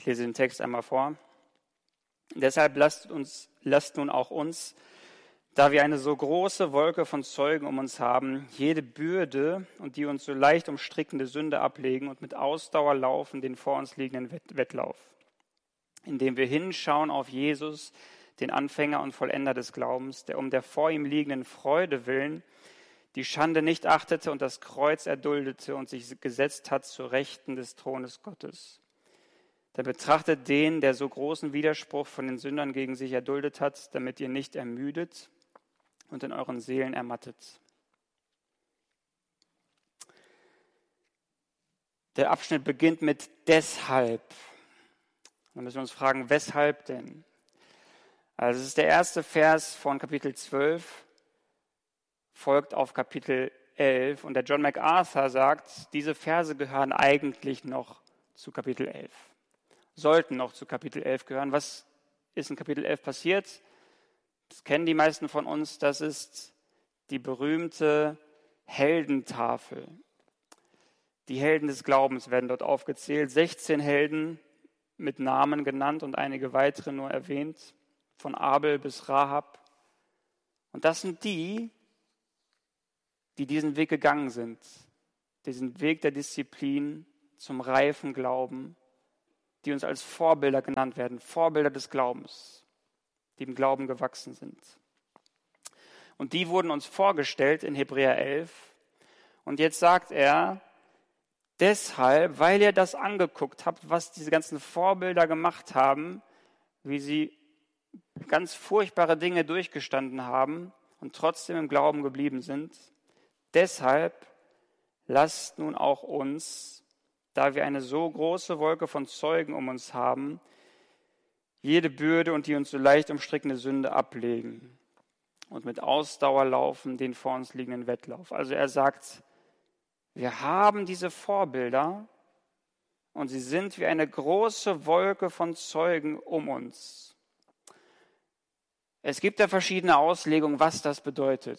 Ich lese den Text einmal vor. Deshalb lasst nun auch uns, da wir eine so große Wolke von Zeugen um uns haben, jede Bürde und die uns so leicht umstrickende Sünde ablegen und mit Ausdauer laufen den vor uns liegenden Wettlauf, indem wir hinschauen auf Jesus, den Anfänger und Vollender des Glaubens, der um der vor ihm liegenden Freude willen die Schande nicht achtete und das Kreuz erduldete und sich gesetzt hat zur Rechten des Thrones Gottes. Dann betrachtet den, der so großen Widerspruch von den Sündern gegen sich erduldet hat, damit ihr nicht ermüdet und in euren Seelen ermattet. Der Abschnitt beginnt mit deshalb. Dann müssen wir uns fragen, weshalb denn? Also es ist der erste Vers von Kapitel 12, folgt auf Kapitel 11. Und der John MacArthur sagt, diese Verse gehören eigentlich noch zu Kapitel 11. Sollten noch zu Kapitel 11 gehören. Was ist in Kapitel 11 passiert? Das kennen die meisten von uns. Das ist die berühmte Heldentafel. Die Helden des Glaubens werden dort aufgezählt. 16 Helden mit Namen genannt und einige weitere nur erwähnt. Von Abel bis Rahab. Und das sind die diesen Weg gegangen sind. Diesen Weg der Disziplin zum reifen Glauben, die uns als Vorbilder genannt werden. Vorbilder des Glaubens, die im Glauben gewachsen sind. Und die wurden uns vorgestellt in Hebräer 11. Und jetzt sagt er, deshalb, weil ihr das angeguckt habt, was diese ganzen Vorbilder gemacht haben, wie sie ganz furchtbare Dinge durchgestanden haben und trotzdem im Glauben geblieben sind, deshalb lasst nun auch uns, da wir eine so große Wolke von Zeugen um uns haben, jede Bürde und die uns so leicht umstrickende Sünde ablegen und mit Ausdauer laufen den vor uns liegenden Wettlauf. Also er sagt, wir haben diese Vorbilder und sie sind wie eine große Wolke von Zeugen um uns. Es gibt da verschiedene Auslegungen, was das bedeutet.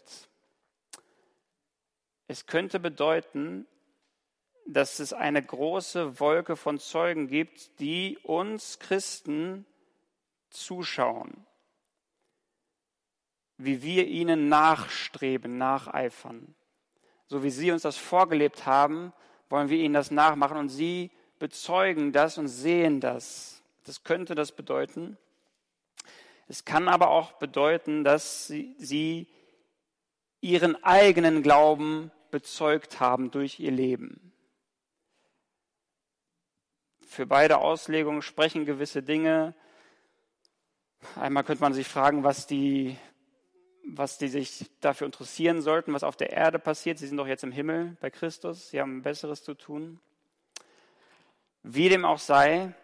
Es könnte bedeuten, dass es eine große Wolke von Zeugen gibt, die uns Christen zuschauen, wie wir ihnen nachstreben, nacheifern. So wie sie uns das vorgelebt haben, wollen wir ihnen das nachmachen und sie bezeugen das und sehen das. Das könnte das bedeuten. Es kann aber auch bedeuten, dass sie ihren eigenen Glauben bezeugt haben durch ihr Leben. Für beide Auslegungen sprechen gewisse Dinge. Einmal könnte man sich fragen, was die sich dafür interessieren sollten, was auf der Erde passiert. Sie sind doch jetzt im Himmel bei Christus, sie haben Besseres zu tun. Wie dem auch sei,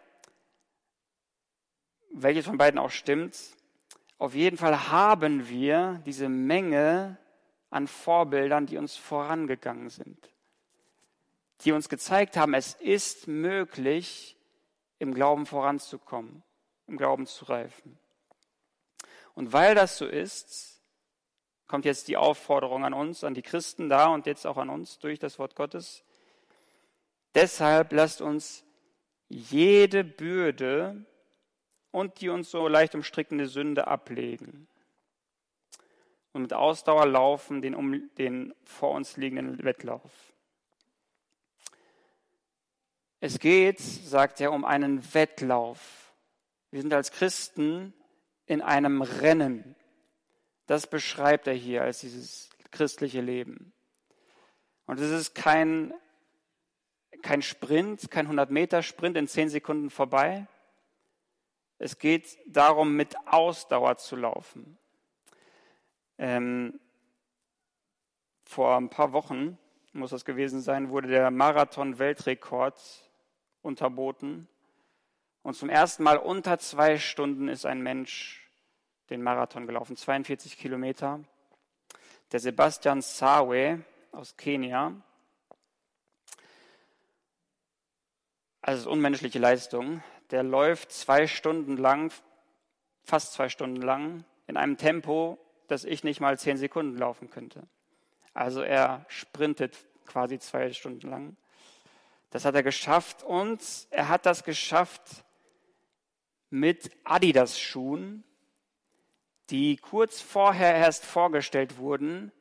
welches von beiden auch stimmt, auf jeden Fall haben wir diese Menge an Vorbildern, die uns vorangegangen sind, die uns gezeigt haben, es ist möglich, im Glauben voranzukommen, im Glauben zu reifen. Und weil das so ist, kommt jetzt die Aufforderung an uns, an die Christen da und jetzt auch an uns durch das Wort Gottes. Deshalb lasst uns jede Bürde und die uns so leicht umstrickende Sünde ablegen und mit Ausdauer laufen den vor uns liegenden Wettlauf. Es geht, sagt er, um einen Wettlauf. Wir sind als Christen in einem Rennen. Das beschreibt er hier als dieses christliche Leben. Und es ist kein Sprint, kein 100-Meter-Sprint in 10 Sekunden vorbei. Es geht darum, mit Ausdauer zu laufen. Vor ein paar Wochen, muss das gewesen sein, wurde der Marathon-Weltrekord unterboten. Und zum ersten Mal unter 2 Stunden ist ein Mensch den Marathon gelaufen, 42 Kilometer. Der Sebastian Sawe aus Kenia. Also unmenschliche Leistung. Der läuft 2 Stunden lang, fast 2 Stunden lang, in einem Tempo, dass ich nicht mal 10 Sekunden laufen könnte. Also er sprintet quasi 2 Stunden lang. Das hat er geschafft und er hat das geschafft mit Adidas-Schuhen, die kurz vorher erst vorgestellt wurden,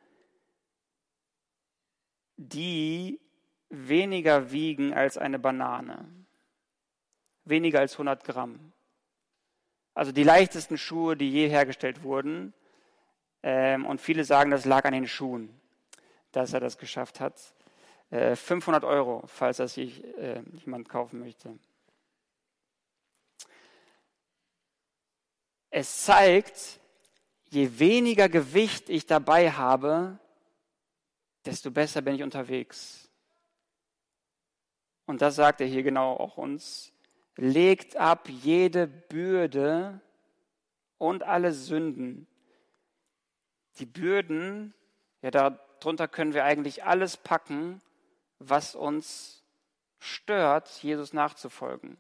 die weniger wiegen als eine Banane. Weniger als 100 Gramm. Also die leichtesten Schuhe, die je hergestellt wurden. Und viele sagen, das lag an den Schuhen, dass er das geschafft hat. 500 €, falls das jemand kaufen möchte. Es zeigt, je weniger Gewicht ich dabei habe, desto besser bin ich unterwegs. Und das sagt er hier genau auch uns. Legt ab jede Bürde und alle Sünden. Die Bürden, ja, darunter können wir eigentlich alles packen, was uns stört, Jesus nachzufolgen.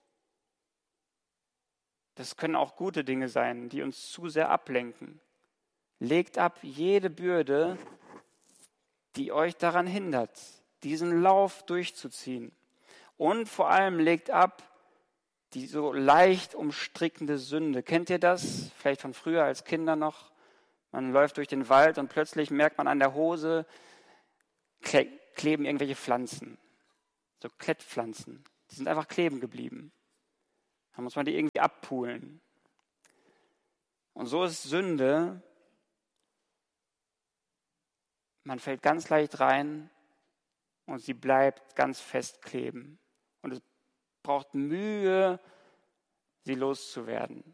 Das können auch gute Dinge sein, die uns zu sehr ablenken. Legt ab jede Bürde, die euch daran hindert, diesen Lauf durchzuziehen. Und vor allem legt ab die so leicht umstrickende Sünde. Kennt ihr das? Vielleicht von früher als Kinder noch. Man läuft durch den Wald und plötzlich merkt man an der Hose, kleben irgendwelche Pflanzen. So Klettpflanzen. Die sind einfach kleben geblieben. Da muss man die irgendwie abpulen. Und so ist Sünde. Man fällt ganz leicht rein und sie bleibt ganz fest kleben. Und es braucht Mühe, sie loszuwerden.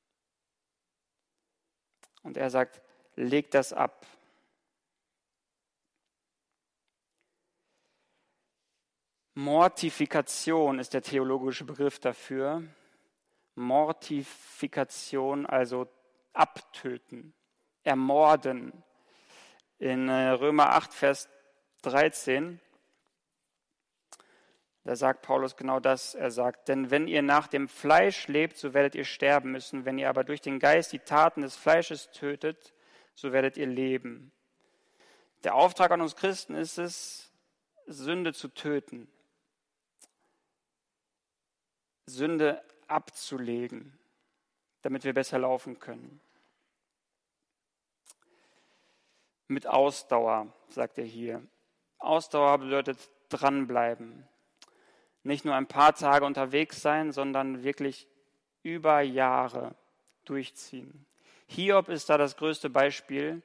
Und er sagt, legt das ab. Mortifikation ist der theologische Begriff dafür. Mortifikation, also abtöten, ermorden. In Römer 8, Vers 13, da sagt Paulus genau das. Er sagt, denn wenn ihr nach dem Fleisch lebt, so werdet ihr sterben müssen. Wenn ihr aber durch den Geist die Taten des Fleisches tötet, so werdet ihr leben. Der Auftrag an uns Christen ist es, Sünde zu töten. Sünde abzulegen, damit wir besser laufen können. Mit Ausdauer, sagt er hier. Ausdauer bedeutet dranbleiben. Nicht nur ein paar Tage unterwegs sein, sondern wirklich über Jahre durchziehen. Hiob ist da das größte Beispiel.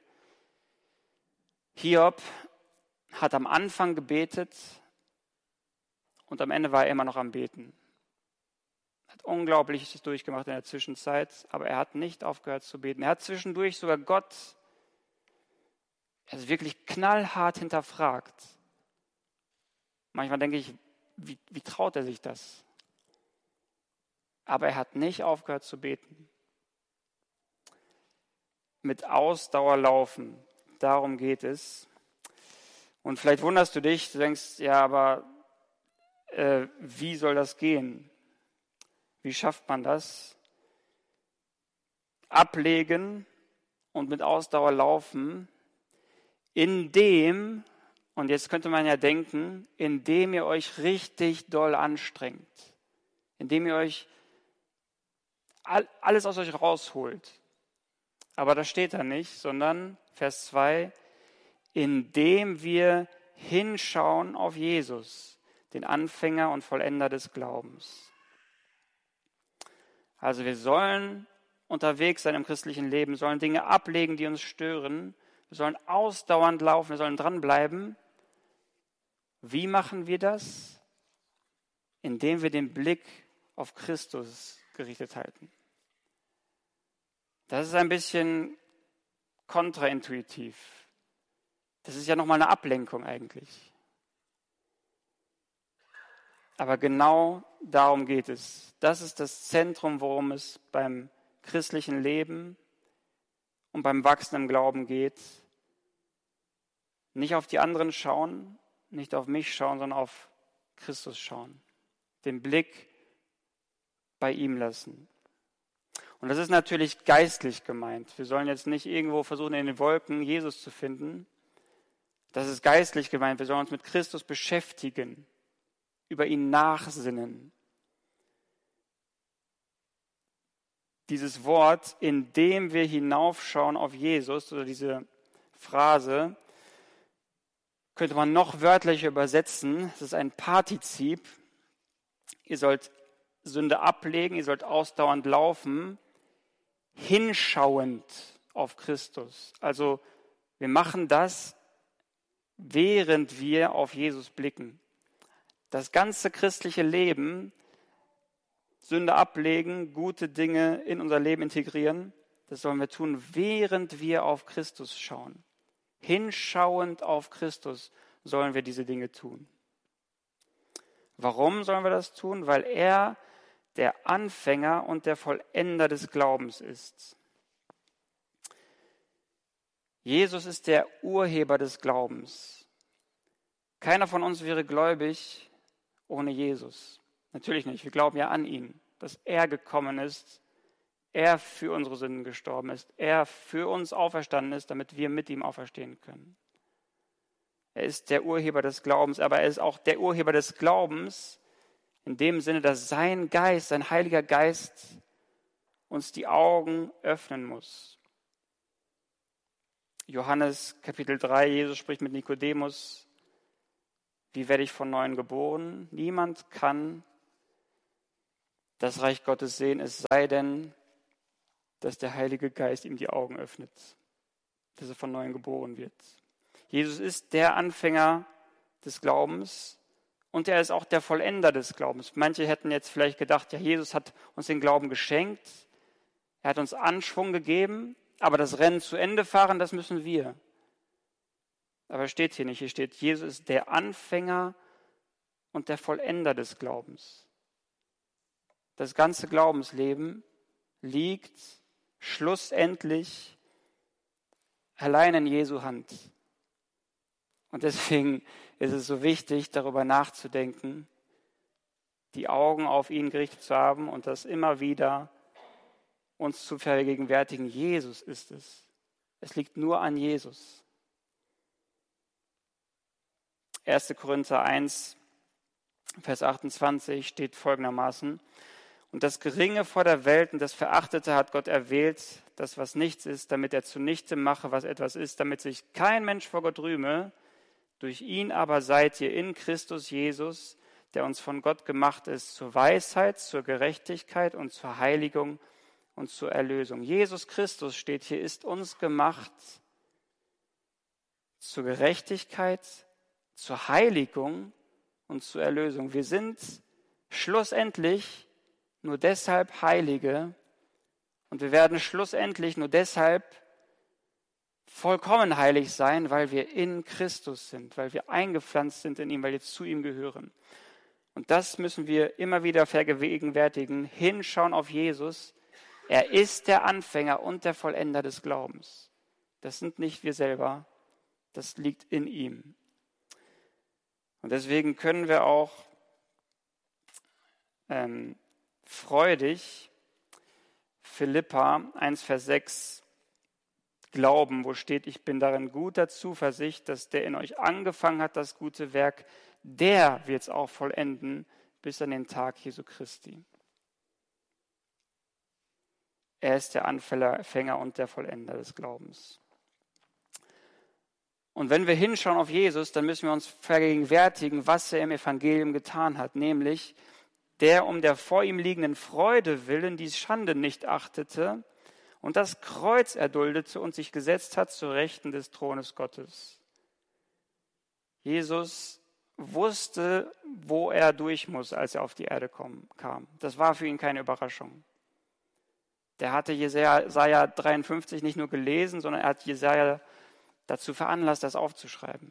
Hiob hat am Anfang gebetet und am Ende war er immer noch am Beten. Hat Unglaubliches durchgemacht in der Zwischenzeit, aber er hat nicht aufgehört zu beten. Er hat zwischendurch sogar Gott wirklich knallhart hinterfragt. Manchmal denke ich, wie traut er sich das? Aber er hat nicht aufgehört zu beten. Mit Ausdauer laufen, darum geht es. Und vielleicht wunderst du dich, du denkst, ja, aber wie soll das gehen? Wie schafft man das? Ablegen und mit Ausdauer laufen, indem, und jetzt könnte man ja denken, indem ihr euch richtig doll anstrengt, indem ihr euch alles aus euch rausholt. Aber das steht da nicht, sondern Vers 2, indem wir hinschauen auf Jesus, den Anfänger und Vollender des Glaubens. Also wir sollen unterwegs sein im christlichen Leben, sollen Dinge ablegen, die uns stören. Wir sollen ausdauernd laufen, wir sollen dranbleiben. Wie machen wir das? Indem wir den Blick auf Christus gerichtet halten. Das ist ein bisschen kontraintuitiv. Das ist ja nochmal eine Ablenkung eigentlich. Aber genau darum geht es. Das ist das Zentrum, worum es beim christlichen Leben und beim Wachsen im Glauben geht. Nicht auf die anderen schauen, nicht auf mich schauen, sondern auf Christus schauen. Den Blick bei ihm lassen. Und das ist natürlich geistlich gemeint. Wir sollen jetzt nicht irgendwo versuchen, in den Wolken Jesus zu finden. Das ist geistlich gemeint. Wir sollen uns mit Christus beschäftigen, über ihn nachsinnen. Dieses Wort, indem wir hinaufschauen auf Jesus, oder diese Phrase, könnte man noch wörtlicher übersetzen. Es ist ein Partizip. Ihr sollt Sünde ablegen, ihr sollt ausdauernd laufen, hinschauend auf Christus. Also wir machen das, während wir auf Jesus blicken. Das ganze christliche Leben, Sünde ablegen, gute Dinge in unser Leben integrieren, das sollen wir tun, während wir auf Christus schauen. Hinschauend auf Christus sollen wir diese Dinge tun. Warum sollen wir das tun? Weil er der Anfänger und der Vollender des Glaubens ist. Jesus ist der Urheber des Glaubens. Keiner von uns wäre gläubig ohne Jesus. Natürlich nicht. Wir glauben ja an ihn, dass er gekommen ist, er für unsere Sünden gestorben ist, er für uns auferstanden ist, damit wir mit ihm auferstehen können. Er ist der Urheber des Glaubens, aber er ist auch der Urheber des Glaubens in dem Sinne, dass sein Geist, sein Heiliger Geist uns die Augen öffnen muss. Johannes Kapitel 3, Jesus spricht mit Nikodemus: Wie werde ich von Neuem geboren? Niemand kann das Reich Gottes sehen, es sei denn, dass der Heilige Geist ihm die Augen öffnet, dass er von Neuem geboren wird. Jesus ist der Anfänger des Glaubens und er ist auch der Vollender des Glaubens. Manche hätten jetzt vielleicht gedacht, ja, Jesus hat uns den Glauben geschenkt, er hat uns Anschwung gegeben, aber das Rennen zu Ende fahren, das müssen wir. Aber steht hier nicht, hier steht, Jesus ist der Anfänger und der Vollender des Glaubens. Das ganze Glaubensleben liegt schlussendlich allein in Jesu Hand. Und deswegen ist es so wichtig, darüber nachzudenken, die Augen auf ihn gerichtet zu haben und das immer wieder uns zu vergegenwärtigen. Jesus ist es. Es liegt nur an Jesus. 1. Korinther 1, Vers 28 steht folgendermaßen: Und das Geringe vor der Welt und das Verachtete hat Gott erwählt, das was nichts ist, damit er zunichte mache, was etwas ist, damit sich kein Mensch vor Gott rühme. Durch ihn aber seid ihr in Christus Jesus, der uns von Gott gemacht ist, zur Weisheit, zur Gerechtigkeit und zur Heiligung und zur Erlösung. Jesus Christus, steht hier, ist uns gemacht zur Gerechtigkeit, zur Heiligung und zur Erlösung. Wir sind schlussendlich nur deshalb Heilige und wir werden schlussendlich nur deshalb vollkommen heilig sein, weil wir in Christus sind, weil wir eingepflanzt sind in ihm, weil wir zu ihm gehören. Und das müssen wir immer wieder vergegenwärtigen, hinschauen auf Jesus. Er ist der Anfänger und der Vollender des Glaubens. Das sind nicht wir selber, das liegt in ihm. Und deswegen können wir auch freudig Philipper 1, Vers 6 glauben, wo steht, ich bin darin guter Zuversicht, dass der in euch angefangen hat, das gute Werk, der wird es auch vollenden bis an den Tag Jesu Christi. Er ist der Anfänger und der Vollender des Glaubens. Und wenn wir hinschauen auf Jesus, dann müssen wir uns vergegenwärtigen, was er im Evangelium getan hat, nämlich der um der vor ihm liegenden Freude willen die Schande nicht achtete und das Kreuz erduldete und sich gesetzt hat zu Rechten des Thrones Gottes. Jesus wusste, wo er durch muss, als er auf die Erde kam. Das war für ihn keine Überraschung. Der hatte Jesaja 53 nicht nur gelesen, sondern er hat Jesaja dazu veranlasst, das aufzuschreiben.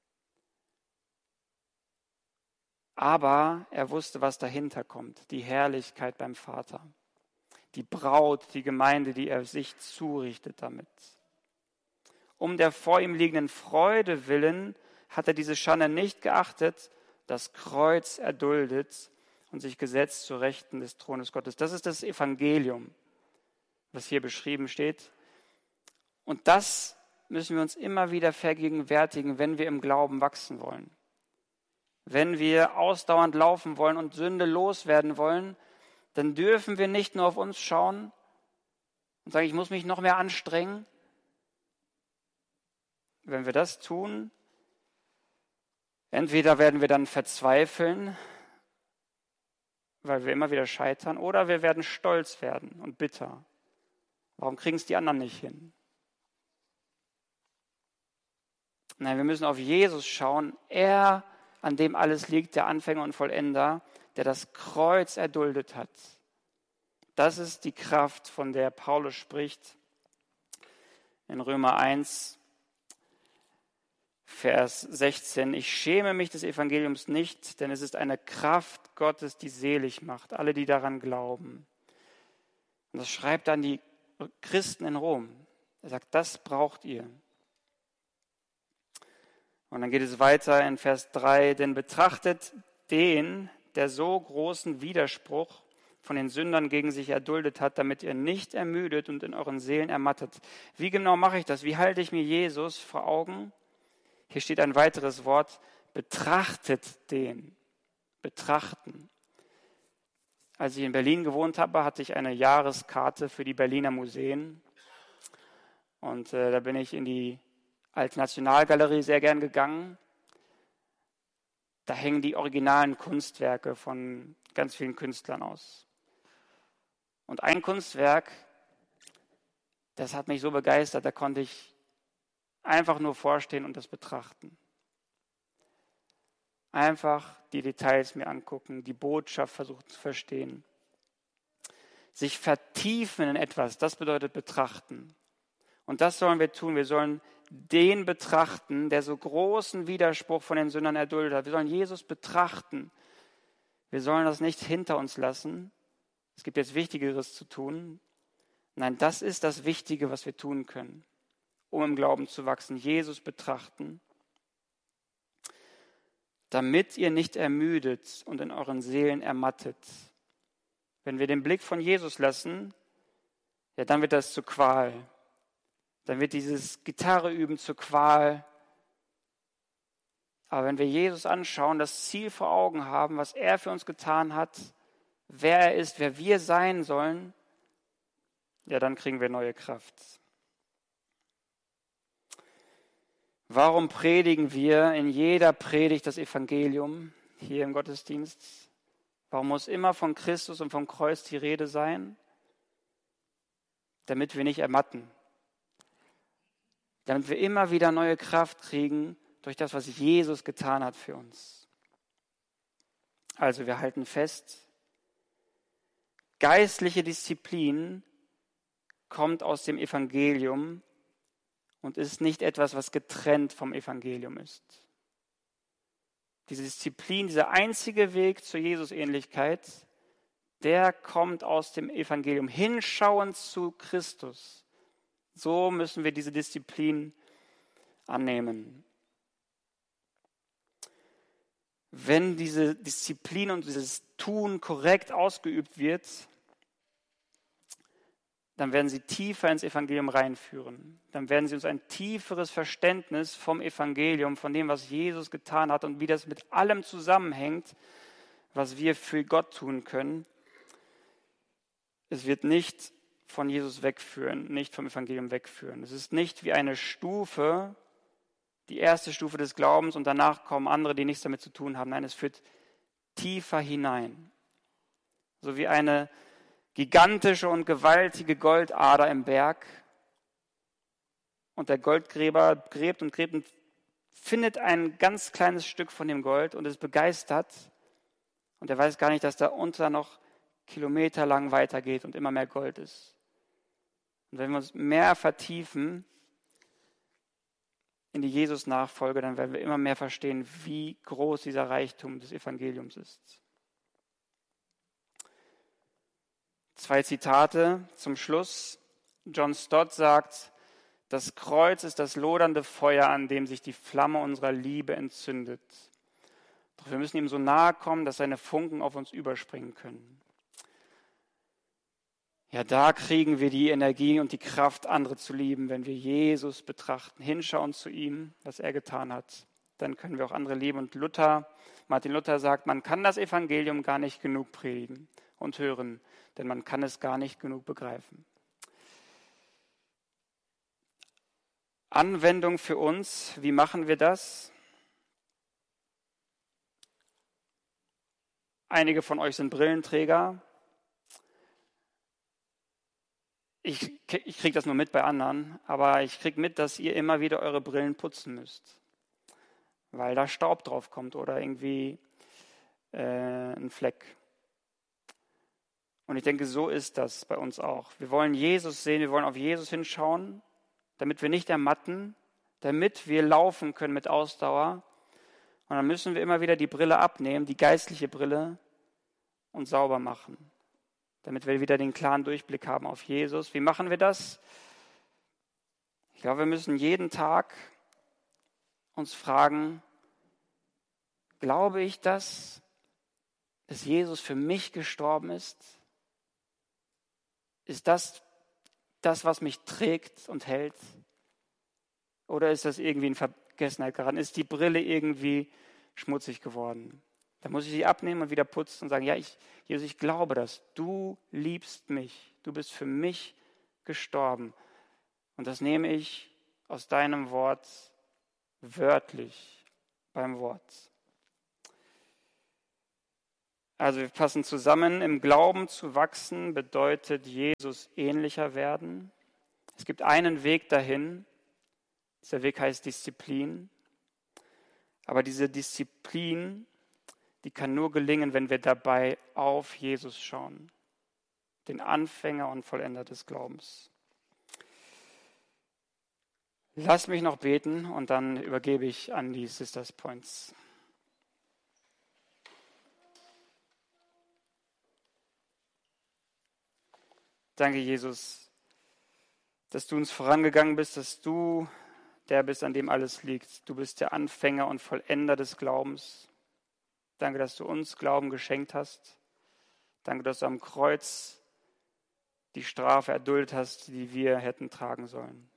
Aber er wusste, was dahinter kommt, die Herrlichkeit beim Vater, die Braut, die Gemeinde, die er sich zurichtet damit. Um der vor ihm liegenden Freude willen hat er diese Schande nicht geachtet, das Kreuz erduldet und sich gesetzt zu Rechten des Thrones Gottes. Das ist das Evangelium, was hier beschrieben steht. Und das müssen wir uns immer wieder vergegenwärtigen, wenn wir im Glauben wachsen wollen. Wenn wir ausdauernd laufen wollen und Sünde loswerden wollen, dann dürfen wir nicht nur auf uns schauen, und sagen, ich muss mich noch mehr anstrengen. Wenn wir das tun, entweder werden wir dann verzweifeln, weil wir immer wieder scheitern, oder wir werden stolz werden und bitter. Warum kriegen es die anderen nicht hin? Nein, wir müssen auf Jesus schauen. Er, an dem alles liegt, der Anfänger und Vollender, der das Kreuz erduldet hat. Das ist die Kraft, von der Paulus spricht in Römer 1, Vers 16. Ich schäme mich des Evangeliums nicht, denn es ist eine Kraft Gottes, die selig macht, alle, die daran glauben. Und das schreibt dann die Christen in Rom. Er sagt, das braucht ihr. Und dann geht es weiter in Vers 3, denn betrachtet den, der so großen Widerspruch von den Sündern gegen sich erduldet hat, damit ihr nicht ermüdet und in euren Seelen ermattet. Wie genau mache ich das? Wie halte ich mir Jesus vor Augen? Hier steht ein weiteres Wort, betrachtet den. Betrachten. Als ich in Berlin gewohnt habe, hatte ich eine Jahreskarte für die Berliner Museen. Und da bin ich in die Alte Nationalgalerie sehr gern gegangen. Da hängen die originalen Kunstwerke von ganz vielen Künstlern aus. Und ein Kunstwerk, das hat mich so begeistert, da konnte ich einfach nur vorstehen und das betrachten. Einfach die Details mir angucken, die Botschaft versuchen zu verstehen. Sich vertiefen in etwas, das bedeutet betrachten. Und das sollen wir tun. Wir sollen den betrachten, der so großen Widerspruch von den Sündern erduldet hat. Wir sollen Jesus betrachten. Wir sollen das nicht hinter uns lassen. Es gibt jetzt Wichtigeres zu tun. Nein, das ist das Wichtige, was wir tun können, um im Glauben zu wachsen. Jesus betrachten, damit ihr nicht ermüdet und in euren Seelen ermattet. Wenn wir den Blick von Jesus lassen, ja, dann wird das zur Qual. Dann wird dieses Gitarre üben zur Qual. Aber wenn wir Jesus anschauen, das Ziel vor Augen haben, was er für uns getan hat, wer er ist, wer wir sein sollen, ja, dann kriegen wir neue Kraft. Warum predigen wir in jeder Predigt das Evangelium hier im Gottesdienst? Warum muss immer von Christus und vom Kreuz die Rede sein? Damit wir nicht ermatten. Damit wir immer wieder neue Kraft kriegen durch das, was Jesus getan hat für uns. Also wir halten fest, geistliche Disziplin kommt aus dem Evangelium und ist nicht etwas, was getrennt vom Evangelium ist. Diese Disziplin, dieser einzige Weg zur Jesusähnlichkeit, der kommt aus dem Evangelium. Hinschauen zu Christus. So müssen wir diese Disziplin annehmen. Wenn diese Disziplin und dieses Tun korrekt ausgeübt wird, dann werden sie tiefer ins Evangelium reinführen. Dann werden sie uns ein tieferes Verständnis vom Evangelium, von dem, was Jesus getan hat und wie das mit allem zusammenhängt, was wir für Gott tun können. Es wird nicht von Jesus wegführen, nicht vom Evangelium wegführen. Es ist nicht wie eine Stufe, die erste Stufe des Glaubens und danach kommen andere, die nichts damit zu tun haben. Nein, es führt tiefer hinein. So wie eine gigantische und gewaltige Goldader im Berg. Und der Goldgräber gräbt und findet ein ganz kleines Stück von dem Gold und ist begeistert. Und er weiß gar nicht, dass da unter noch kilometerlang weitergeht und immer mehr Gold ist. Und wenn wir uns mehr vertiefen in die Jesus-Nachfolge, dann werden wir immer mehr verstehen, wie groß dieser Reichtum des Evangeliums ist. 2 Zitate zum Schluss. John Stott sagt, das Kreuz ist das lodernde Feuer, an dem sich die Flamme unserer Liebe entzündet. Doch wir müssen ihm so nahe kommen, dass seine Funken auf uns überspringen können. Ja, da kriegen wir die Energie und die Kraft, andere zu lieben, wenn wir Jesus betrachten, hinschauen zu ihm, was er getan hat. Dann können wir auch andere lieben. Und Martin Luther sagt, man kann das Evangelium gar nicht genug predigen und hören, denn man kann es gar nicht genug begreifen. Anwendung für uns. Wie machen wir das? Einige von euch sind Brillenträger. Ich kriege das nur mit bei anderen, aber ich kriege mit, dass ihr immer wieder eure Brillen putzen müsst, weil da Staub drauf kommt oder irgendwie ein Fleck. Und ich denke, so ist das bei uns auch. Wir wollen Jesus sehen, wir wollen auf Jesus hinschauen, damit wir nicht ermatten, damit wir laufen können mit Ausdauer. Und dann müssen wir immer wieder die Brille abnehmen, die geistliche Brille, und sauber machen, damit wir wieder den klaren Durchblick haben auf Jesus. Wie machen wir das? Ich glaube, wir müssen jeden Tag uns fragen, glaube ich dass Jesus für mich gestorben ist? Ist das, was mich trägt und hält? Oder ist das irgendwie in Vergessenheit geraten? Ist die Brille irgendwie schmutzig geworden? Da muss ich sie abnehmen und wieder putzen und sagen, ja, Jesus, ich glaube das. Du liebst mich. Du bist für mich gestorben. Und das nehme ich aus deinem Wort wörtlich beim Wort. Also wir fassen zusammen, im Glauben zu wachsen bedeutet Jesus ähnlicher werden. Es gibt einen Weg dahin, dieser Weg heißt Disziplin. Aber diese Disziplin, die kann nur gelingen, wenn wir dabei auf Jesus schauen, den Anfänger und Vollender des Glaubens. Lass mich noch beten und dann übergebe ich an die Sisters Points. Danke, Jesus, dass du uns vorangegangen bist, dass du der bist, an dem alles liegt. Du bist der Anfänger und Vollender des Glaubens. Danke, dass du uns Glauben geschenkt hast. Danke, dass du am Kreuz die Strafe erduldet hast, die wir hätten tragen sollen.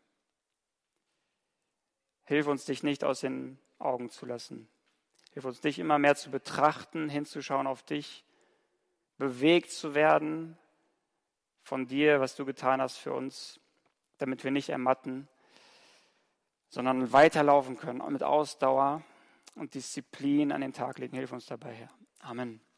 Hilf uns, dich nicht aus den Augen zu lassen. Hilf uns, dich immer mehr zu betrachten, hinzuschauen auf dich, bewegt zu werden von dir, was du getan hast für uns, damit wir nicht ermatten, sondern weiterlaufen können und mit Ausdauer und Disziplin an den Tag legen. Hilf uns dabei, Herr. Amen.